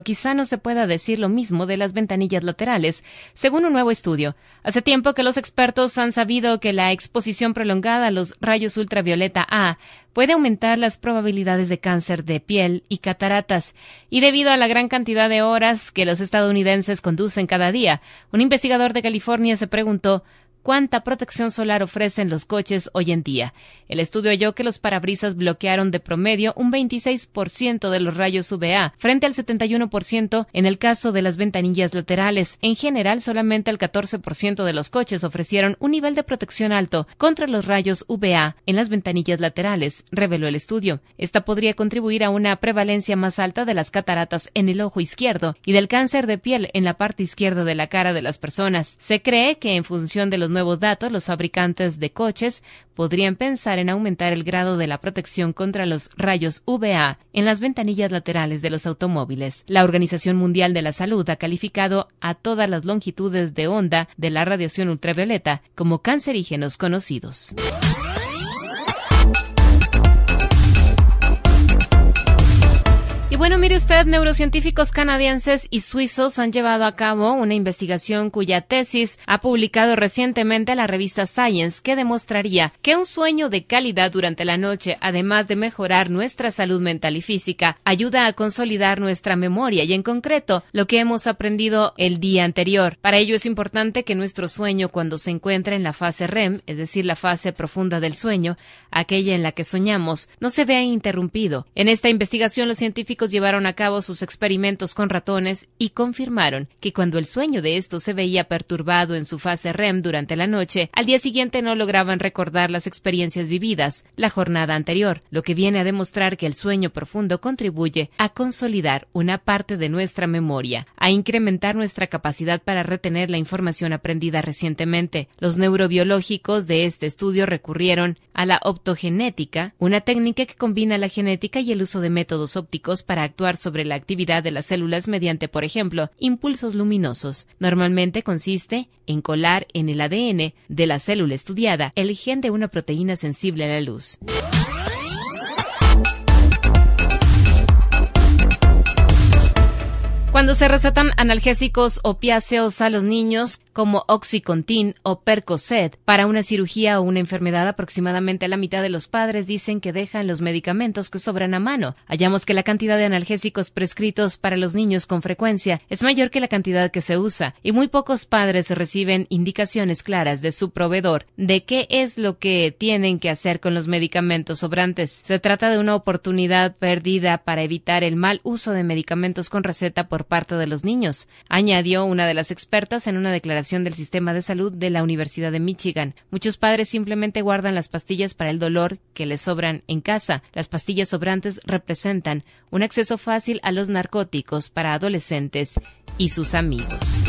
Quizá no se pueda decir lo mismo de las ventanillas laterales, según un nuevo estudio. Hace tiempo que los expertos han sabido que la exposición prolongada a los rayos ultravioleta A puede aumentar las probabilidades de cáncer de piel y cataratas. Y debido a la gran cantidad de horas que los estadounidenses conducen cada día, un investigador de California se preguntó ¿cuánta protección solar ofrecen los coches hoy en día? El estudio halló que los parabrisas bloquearon de promedio un 26% de los rayos UVA, frente al 71% en el caso de las ventanillas laterales. En general, solamente el 14% de los coches ofrecieron un nivel de protección alto contra los rayos UVA en las ventanillas laterales, reveló el estudio. Esta podría contribuir a una prevalencia más alta de las cataratas en el ojo izquierdo y del cáncer de piel en la parte izquierda de la cara de las personas. Se cree que en función de los nuevos datos, los fabricantes de coches podrían pensar en aumentar el grado de la protección contra los rayos UVA en las ventanillas laterales de los automóviles. La Organización Mundial de la Salud ha calificado a todas las longitudes de onda de la radiación ultravioleta como cancerígenos conocidos. Y bueno, mire usted, neurocientíficos canadienses y suizos han llevado a cabo una investigación cuya tesis ha publicado recientemente la revista Science, que demostraría que un sueño de calidad durante la noche, además de mejorar nuestra salud mental y física, ayuda a consolidar nuestra memoria y, en concreto, lo que hemos aprendido el día anterior. Para ello es importante que nuestro sueño, cuando se encuentra en la fase REM, es decir, la fase profunda del sueño, aquella en la que soñamos, no se vea interrumpido. En esta investigación, los científicos llevaron a cabo sus experimentos con ratones y confirmaron que cuando el sueño de estos se veía perturbado en su fase REM durante la noche, al día siguiente no lograban recordar las experiencias vividas la jornada anterior, lo que viene a demostrar que el sueño profundo contribuye a consolidar una parte de nuestra memoria, a incrementar nuestra capacidad para retener la información aprendida recientemente. Los neurobiológicos de este estudio recurrieron a la optogenética, una técnica que combina la genética y el uso de métodos ópticos para actuar sobre la actividad de las células mediante, por ejemplo, impulsos luminosos. Normalmente consiste en colar en el ADN de la célula estudiada el gen de una proteína sensible a la luz. Cuando se recetan analgésicos opiáceos a los niños, como Oxycontin o Percocet, para una cirugía o una enfermedad, aproximadamente la mitad de los padres dicen que dejan los medicamentos que sobran a mano. Hallamos que la cantidad de analgésicos prescritos para los niños con frecuencia es mayor que la cantidad que se usa, y muy pocos padres reciben indicaciones claras de su proveedor de qué es lo que tienen que hacer con los medicamentos sobrantes. Se trata de una oportunidad perdida para evitar el mal uso de medicamentos con receta por parte de los niños, añadió una de las expertas en una declaración del sistema de salud de la Universidad de Michigan. Muchos padres simplemente guardan las pastillas para el dolor que les sobran en casa. Las pastillas sobrantes representan un acceso fácil a los narcóticos para adolescentes y sus amigos.